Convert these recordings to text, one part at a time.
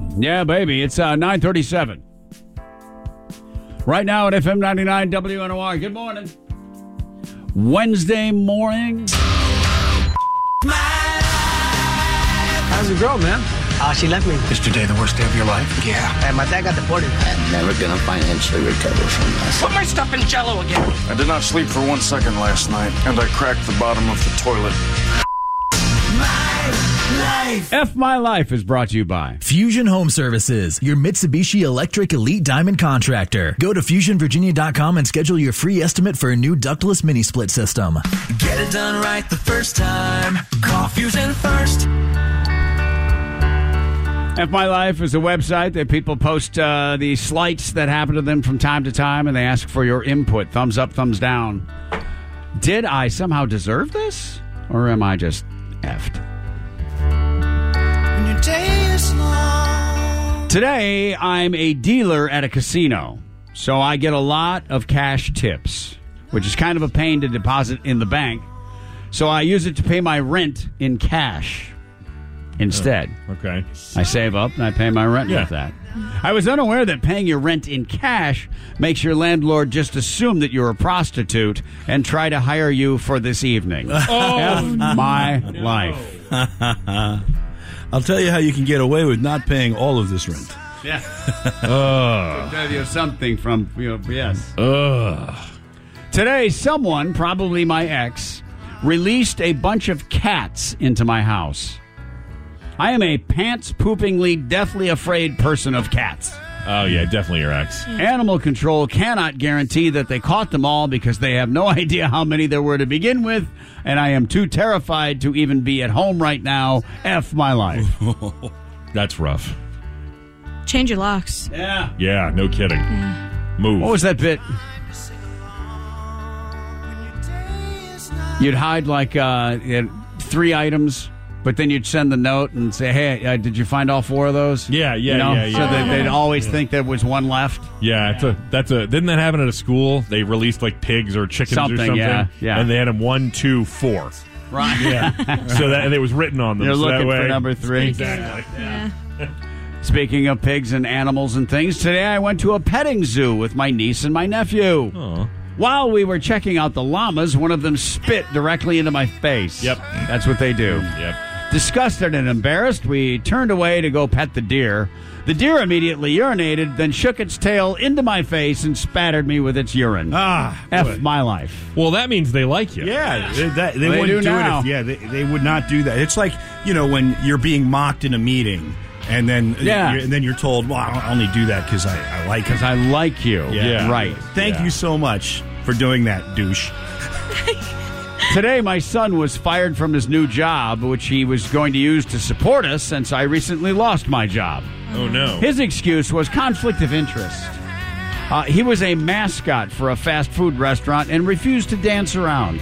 Yeah, baby. It's 9:37. Right now at FM 99 WNOR. Good morning. Wednesday morning. How's the girl, man? She left me. Is today the worst day of your life? Yeah. And my dad got deported. I'm never gonna financially recover from this. Put my stuff in Jell-O again. I did not sleep for 1 second last night, and I cracked the bottom of the toilet. F My Life is brought to you by Fusion Home Services, your Mitsubishi Electric Elite Diamond contractor. Go to FusionVirginia.com and schedule your free estimate for a new ductless mini split system. Get it done right the first time. Call Fusion first. F My Life is a website that people post the slights that happen to them from time to time, and they ask for your input. Thumbs up, thumbs down. Did I somehow deserve this? Or am I just effed? Today, I'm a dealer at a casino, so I get a lot of cash tips, which is kind of a pain to deposit in the bank. So I use it to pay my rent in cash instead. Okay. I save up and I pay my rent with that. I was unaware that paying your rent in cash makes your landlord just assume that you're a prostitute and try to hire you for this evening. F my life. I'll tell you how you can get away with not paying all of this rent. Yeah. I'll tell you something from, yes. Today, someone, probably my ex, released a bunch of cats into my house. I am a pants-poopingly, deathly afraid person of cats. Oh, yeah, definitely your ex. Animal control cannot guarantee that they caught them all because they have no idea how many there were to begin with, and I am too terrified to even be at home right now. F my life. That's rough. Change your locks. Yeah. Yeah, no kidding. Move. What was that bit? You'd hide like you had 3 items, but then you'd send the note and say, hey, did you find all 4 of those? Yeah. So that they'd always think there was one left. Yeah, didn't that happen at a school? They released like pigs or chickens or something. Yeah. And they had them 1, 2, 4. Right. Yeah. And it was written on them. You're so looking that way, for number 3. Exactly. Yeah. Speaking of pigs and animals and things, today I went to a petting zoo with my niece and my nephew. Oh. While we were checking out the llamas, one of them spit directly into my face. Yep. That's what they do. Yep. Disgusted and embarrassed, we turned away to go pet the deer. The deer immediately urinated, then shook its tail into my face and spattered me with its urine. F my life. Well, that means they like you. Yeah, they They wouldn't do do now. it. They would not do that. It's like, when you're being mocked in a meeting, and then you're told, well, I'll only do that because I like it. Because I like you. Yeah. Right. Thank you so much for doing that, douche. Today, my son was fired from his new job, which he was going to use to support us since I recently lost my job. Oh, no. His excuse was conflict of interest. He was a mascot for a fast food restaurant and refused to dance around.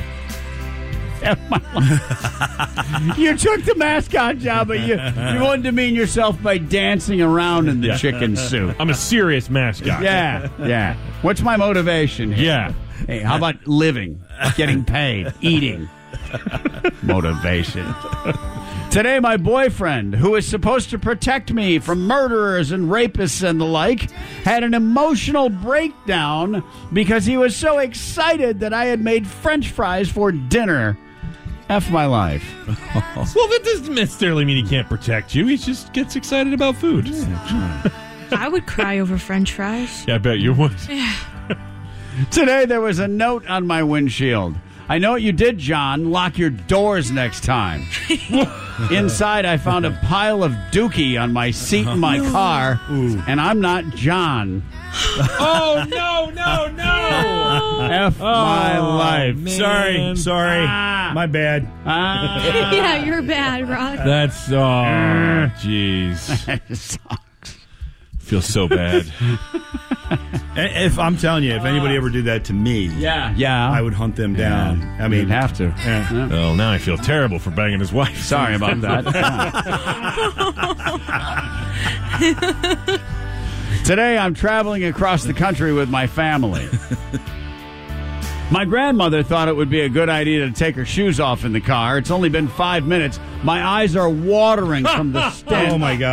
You took the mascot job, but you wanted to demean yourself by dancing around in the chicken soup. I'm a serious mascot. Yeah. What's my motivation here? Yeah. Hey, how about living, getting paid, eating? Motivation. Today, my boyfriend, who is supposed to protect me from murderers and rapists and the like, had an emotional breakdown because he was so excited that I had made French fries for dinner. F my life. Well, that doesn't necessarily mean he can't protect you. He just gets excited about food. I would cry over French fries. Yeah, I bet you would. Today, there was a note on my windshield. I know what you did, John. Lock your doors next time. Inside, I found a pile of dookie on my seat in my car, and I'm not John. Oh, no. F my life. Man. Sorry. My bad. Yeah, you're bad, Rod. That's, jeez. Feel so bad. If I'm telling you, if anybody ever did that to me, Yeah. I would hunt them down. I mean, You'd have to. Yeah. Well, now I feel terrible for banging his wife. Sorry about that. Today, I'm traveling across the country with my family. My grandmother thought it would be a good idea to take her shoes off in the car. It's only been 5 minutes. My eyes are watering from the stench. Oh, my God.